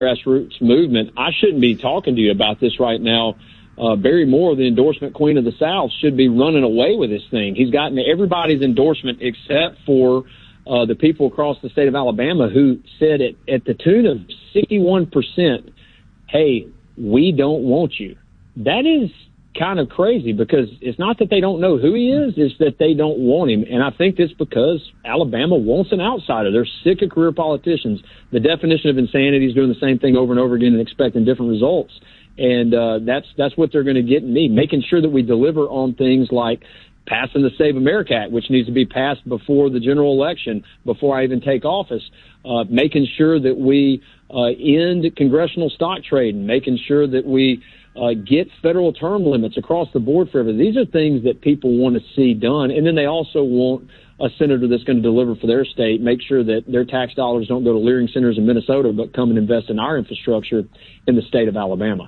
grassroots movement. I shouldn't be talking to you about this right now. Barry Moore, the endorsement queen of the South, should be running away with this thing. He's gotten everybody's endorsement except for the people across the state of Alabama who said at the tune of 61%, hey, we don't want you. That is kind of crazy, because it's not that they don't know who he is, it's that they don't want him. And I think it's because Alabama wants an outsider. They're sick of career politicians. The definition of insanity is doing the same thing over and over again and expecting different results. And that's what they're going to get in me, making sure that we deliver on things like passing the Save America Act, which needs to be passed before the general election, before I even take office, making sure that we end congressional stock trading, making sure that we get federal term limits across the board for everything. These are things that people want to see done. And then they also want a senator that's going to deliver for their state, make sure that their tax dollars don't go to Leering centers in Minnesota, but come and invest in our infrastructure in the state of Alabama.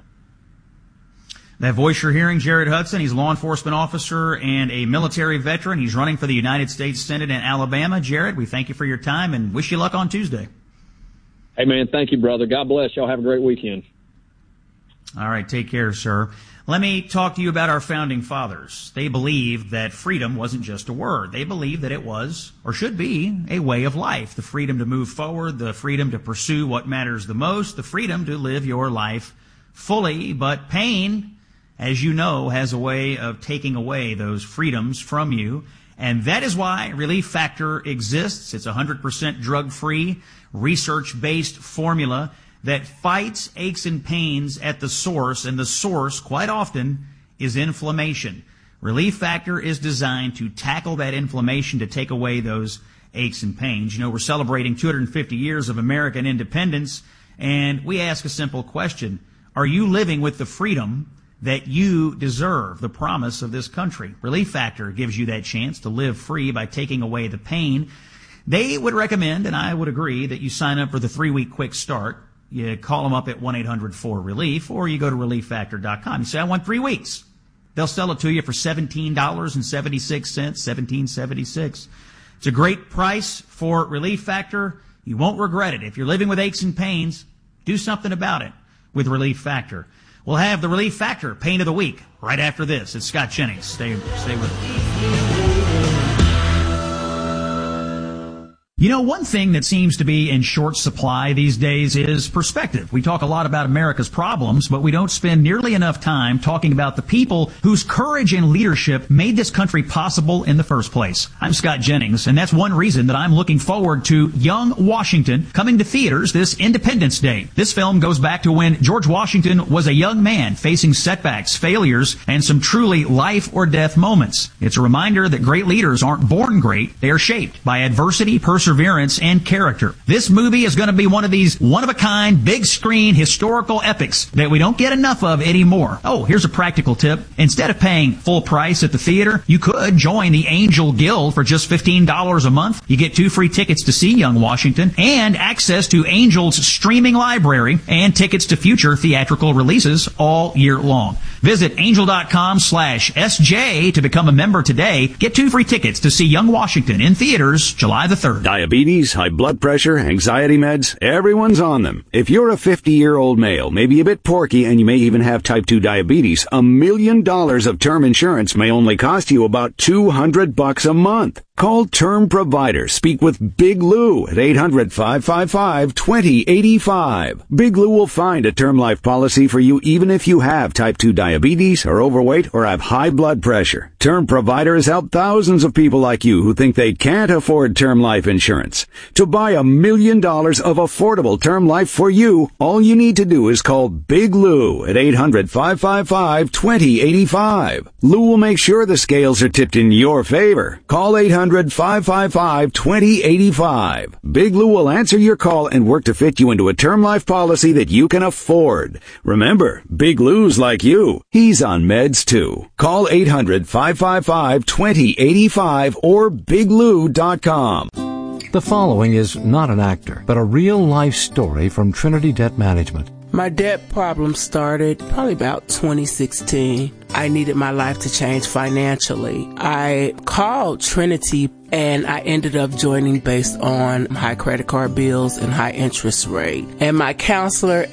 That voice you're hearing, Jared Hudson, he's a law enforcement officer and a military veteran. He's running for the United States Senate in Alabama. Jared, we thank you for your time and wish you luck on Tuesday. Hey, man, thank you, brother. God bless. Y'all have a great weekend. All right, take care, sir. Let me talk to you about our founding fathers. They believed that freedom wasn't just a word. They believed that it was, or should be, a way of life. The freedom to move forward, the freedom to pursue what matters the most, the freedom to live your life fully. But pain, as you know, has a way of taking away those freedoms from you. And that is why Relief Factor exists. It's 100% drug-free, research-based formula that fights aches and pains at the source, and the source, quite often, is inflammation. Relief Factor is designed to tackle that inflammation, to take away those aches and pains. You know, we're celebrating 250 years of American independence, and we ask a simple question. Are you living with the freedom that you deserve, the promise of this country? Relief Factor gives you that chance to live free by taking away the pain. They would recommend, and I would agree, that you sign up for the 3-week quick start. You call them up at 1-800-4RELIEF, or you go to relieffactor.com. You say, I want 3 weeks. They'll sell it to you for $17.76, $17.76. It's a great price for Relief Factor. You won't regret it. If you're living with aches and pains, do something about it with Relief Factor. We'll have the Relief Factor Pain of the Week right after this. It's Scott Jennings. Stay with us. You know, one thing that seems to be in short supply these days is perspective. We talk a lot about America's problems, but we don't spend nearly enough time talking about the people whose courage and leadership made this country possible in the first place. I'm Scott Jennings, and that's one reason that I'm looking forward to Young Washington coming to theaters this Independence Day. This film goes back to when George Washington was a young man facing setbacks, failures, and some truly life or death moments. It's a reminder that great leaders aren't born great. They are shaped by adversity, perseverance, and character. This movie is going to be one of these one-of-a-kind, big-screen, historical epics that we don't get enough of anymore. Oh, here's a practical tip. Instead of paying full price at the theater, you could join the Angel Guild for just $15 a month. You get 2 free tickets to see Young Washington and access to Angel's streaming library and tickets to future theatrical releases all year long. Visit angel.com/SJ to become a member today. Get 2 free tickets to see Young Washington in theaters July the 3rd. Diabetes, high blood pressure, anxiety meds, everyone's on them. If you're a 50-year-old male, maybe a bit porky, and you may even have type 2 diabetes, $1 million of term insurance may only cost you about $200 a month. Call Term Provider. Speak with Big Lou at 800-555-2085. Big Lou will find a term life policy for you even if you have type 2 diabetes, are overweight, or have high blood pressure. Term Provider has helped thousands of people like you who think they can't afford term life insurance. To buy $1 million of affordable term life for you, all you need to do is call Big Lou at 800-555-2085. Lou will make sure the scales are tipped in your favor. Call 800-555-2085. Big Lou will answer your call and work to fit you into a term life policy that you can afford. Remember, Big Lou's like you. He's on meds too. Call 800-555-2085 or biglou.com. The following is not an actor, but a real-life story from Trinity Debt Management. My debt problem started probably about 2016. I needed my life to change financially. I called Trinity and I ended up joining based on high credit card bills and high interest rate. And my counselor